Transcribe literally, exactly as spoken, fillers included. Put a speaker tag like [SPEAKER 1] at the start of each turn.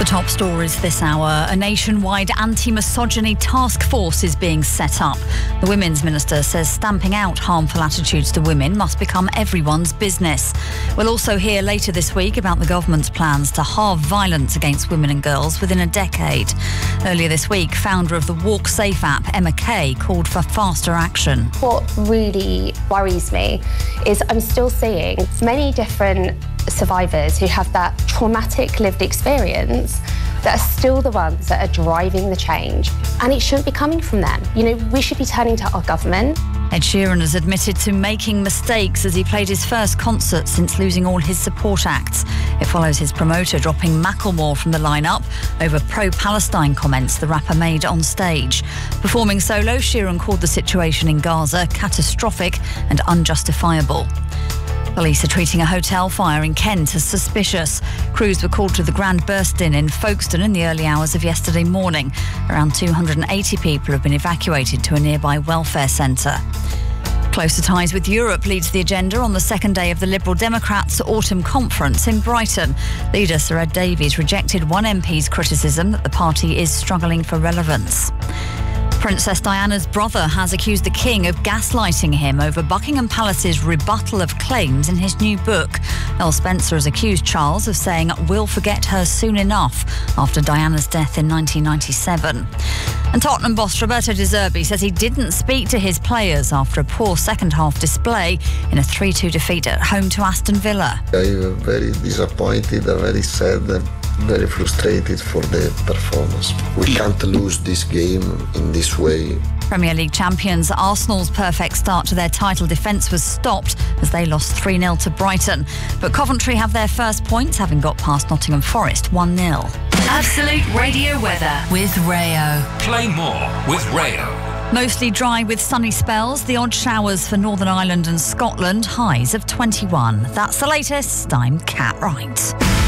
[SPEAKER 1] The top stories this hour. A nationwide anti-misogyny task force is being set up. The Women's Minister says stamping out harmful attitudes to women must become everyone's business. We'll also hear later this week about the government's plans to halve violence against women and girls within a decade. Earlier this week, founder of the Walk Safe app, Emma Kay, called for faster action.
[SPEAKER 2] What really worries me is I'm still seeing many different survivors who have that traumatic lived experience that are still the ones that are driving the change, and it shouldn't be coming from them. You know, we should be turning to our government.
[SPEAKER 1] Ed Sheeran has admitted to making mistakes as he played his first concert since losing all his support acts. It follows his promoter dropping Macklemore from the lineup over pro-Palestine comments the rapper made on stage. Performing solo, Sheeran called the situation in Gaza catastrophic and unjustifiable. Police are treating a hotel fire in Kent as suspicious. Crews were called to the Grand Burst Inn in Folkestone in the early hours of yesterday morning. Around two hundred eighty people have been evacuated to a nearby welfare centre. Closer ties with Europe leads the agenda on the second day of the Liberal Democrats' autumn conference in Brighton. Leader Sir Ed Davies rejected one M P's criticism that the party is struggling for relevance. Princess Diana's brother has accused the King of gaslighting him over Buckingham Palace's rebuttal of claims in his new book. Noel Spencer has accused Charles of saying we'll forget her soon enough after Diana's death in nineteen ninety-seven. And Tottenham boss Roberto De Zerbi says he didn't speak to his players after a poor second-half display in a three two defeat at home to Aston Villa.
[SPEAKER 3] I'm very disappointed, very sad, very frustrated for the performance. We can't lose this game in this way.
[SPEAKER 1] Premier League champions Arsenal's perfect start to their title defence was stopped as they lost three nil to Brighton. But Coventry have their first points, having got past Nottingham Forest one nil.
[SPEAKER 4] Absolute Radio weather with Rayo.
[SPEAKER 5] Play more with Rayo.
[SPEAKER 1] Mostly dry with sunny spells, the odd showers for Northern Ireland and Scotland, highs of twenty-one. That's the latest. I'm Cat Wright.